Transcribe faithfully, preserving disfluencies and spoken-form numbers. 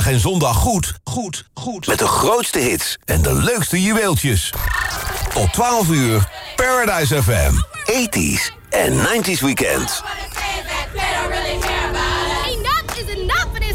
En zondag goed, goed, goed. Met de grootste hits en de leukste juweeltjes. Tot twaalf uur, Paradise F M. tachtiger en negentiger Weekend.